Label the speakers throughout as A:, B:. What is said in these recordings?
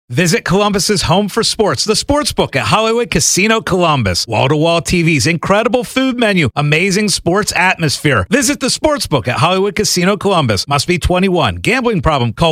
A: Visit Columbus's home for sports, the Sportsbook at Hollywood Casino Columbus. Wall-to-wall TVs, incredible food menu, amazing sports atmosphere. Visit the Sportsbook at Hollywood Casino Columbus. Must be 21. Gambling problem? Call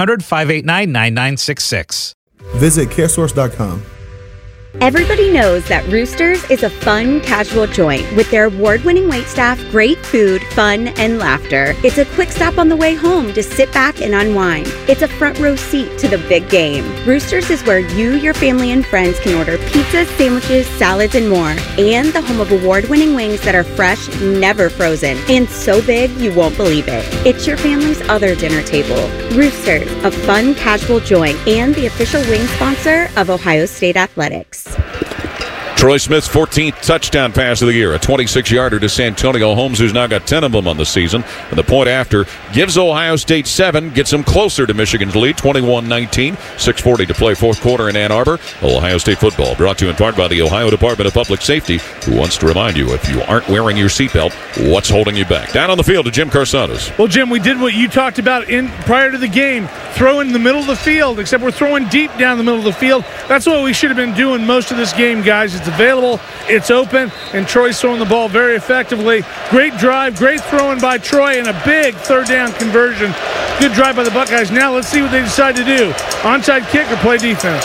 A: 1-800-589-9966.
B: Visit caresource.com.
C: Everybody knows that Roosters is a fun, casual joint with their award-winning waitstaff, great food, fun, and laughter. It's a quick stop on the way home to sit back and unwind. It's a front row seat to the big game. Roosters is where you, your family, and friends can order pizzas, sandwiches, salads, and more. And the home of award-winning wings that are fresh, never frozen, and so big you won't believe it. It's your family's other dinner table. Roosters, a fun, casual joint, and the official wing sponsor of Ohio State Athletics.
D: Troy Smith's 14th touchdown pass of the year, a 26-yarder to Santonio Holmes, who's now got 10 of them on the season. And the point after gives Ohio State 7, gets them closer to Michigan's lead, 21-19, 6:40 to play fourth quarter in Ann Arbor. Ohio State football brought to you in part by the Ohio Department of Public Safety, who wants to remind you, if you aren't wearing your seatbelt, what's holding you back? Down on the field to Jim Carsados.
E: Well, Jim, we did what you talked about prior to the game, throw in the middle of the field, except we're throwing deep down the middle of the field. That's what we should have been doing most of this game, guys. It's available, it's open, and Troy's throwing the ball very effectively. Great drive, great throwing by Troy, and a big third down conversion. Good drive by the Buckeyes. Now let's see what they decide to do. Onside kick or play defense?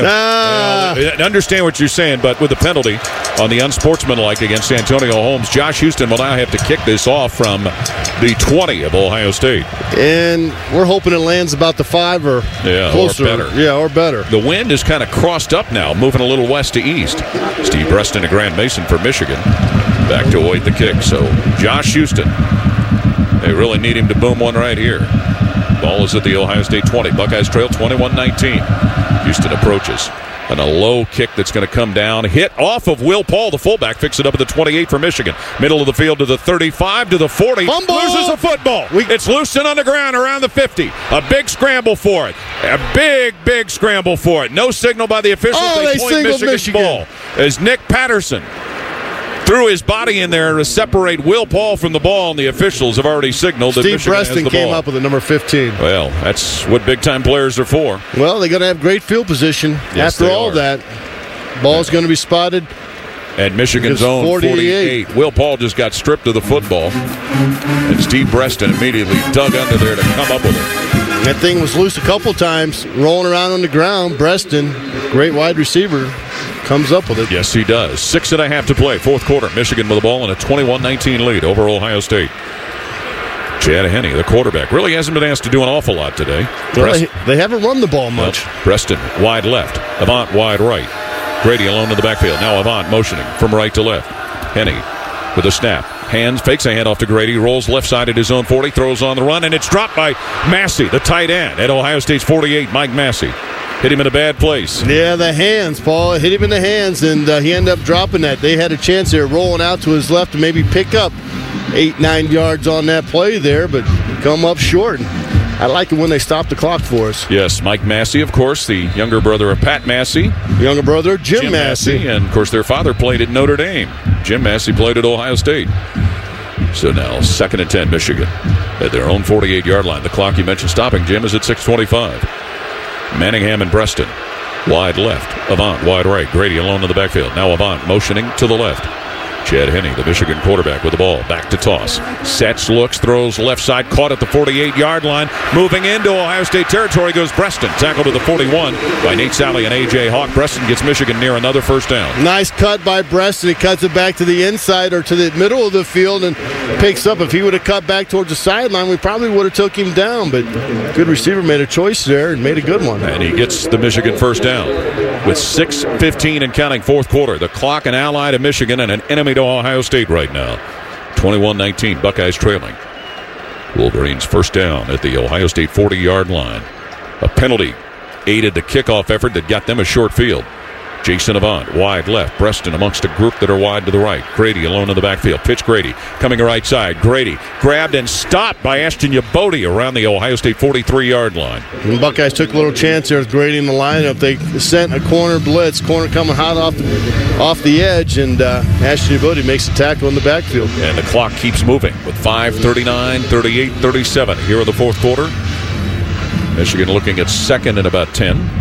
D: I understand what you're saying, but with the penalty on the unsportsmanlike against Santonio Holmes, Josh Houston will now have to kick this off from the 20 of Ohio State.
F: And we're hoping it lands about the 5 or closer.
D: Or better.
F: Yeah, or better.
D: The wind is kind of crossed up now, moving a little west to east. Steve Preston and Grant Mason for Michigan. Back to await the kick. So Josh Houston, they really need him to boom one right here. Ball is at the Ohio State 20. Buckeyes trail 21-19. Houston approaches. And a low kick that's going to come down. Hit off of Will Paul, the fullback. Fix it up at the 28 for Michigan. Middle of the field to the 35, to the 40.
F: Fumble.
D: Loses a football. It's loose and on the ground around the 50. A big scramble for it. A big scramble for it. No signal by the officials.
F: They
D: point Michigan's ball. As Nick Patterson threw his body in there to separate Will Paul from the ball, and the officials have already signaled that Michigan has the ball.
F: Steve Preston came up with the number 15.
D: Well, that's what big-time players are for.
F: Well, they're going to have great field position.
D: Yes,
F: after all that. Ball's going to be spotted
D: at Michigan's own 48. Will Paul just got stripped of the football, and Steve Preston immediately dug under there to come up with it.
F: That thing was loose a couple times, rolling around on the ground. Preston, great wide receiver, comes up with it.
D: Yes, he does. 6.5 to play, fourth quarter. Michigan with the ball in a 21-19 lead over Ohio State. Chad Henne, the quarterback, really hasn't been asked to do an awful lot today.
F: Well, they haven't run the ball much.
D: Preston, wide left. Avant, wide right. Grady alone in the backfield. Now Avant motioning from right to left. Henne with a snap. Hands, fakes a handoff to Grady, rolls left side at his own 40, throws on the run, and it's dropped by Massey, the tight end at Ohio State's 48, Mike Massey. Hit him in a bad place.
F: Yeah, the hands, Paul. Hit him in the hands, and he ended up dropping that. They had a chance there, rolling out to his left to maybe pick up 8-9 yards on that play there, but come up short. I like it when they stop the clock for us.
D: Yes, Mike Massey, of course, the younger brother of Pat Massey.
F: Younger brother, Jim Massey.
D: And, of course, their father played at Notre Dame. Jim Massey played at Ohio State. So now, 2nd and 10, Michigan at their own 48-yard line. The clock you mentioned stopping, Jim, is at 6:25. Manningham and Preston. Wide left. Avant, wide right. Grady alone in the backfield. Now Avant motioning to the left. Chad Henne, the Michigan quarterback, with the ball. Back to toss. Sets, looks, throws left side. Caught at the 48-yard line. Moving into Ohio State territory goes Preston. Tackled to the 41 by Nate Sally and A.J. Hawk. Preston gets Michigan near another first down.
F: Nice cut by Preston. He cuts it back to the inside or to the middle of the field and picks up. If he would have cut back towards the sideline, we probably would have took him down. But good receiver made a choice there and made a good one.
D: And he gets the Michigan first down with 6:15 and counting, fourth quarter. The clock an ally to Michigan and an enemy to Ohio State right now. 21-19, Buckeyes trailing. Wolverines first down at the Ohio State 40-yard line. A penalty aided the kickoff effort that got them a short field. Jason Avant, wide left. Preston amongst a group that are wide to the right. Grady alone in the backfield. Pitch Grady, coming right side. Grady grabbed and stopped by Ashton Yabodi around the Ohio State 43-yard line.
F: And Buckeyes took a little chance there with Grady in the lineup. They sent a corner blitz. Corner coming hot off the edge, and Ashton Yabodi makes a tackle in the backfield.
D: And the clock keeps moving with 5:39, 38, 37 here in the fourth quarter. Michigan looking at second and about 10.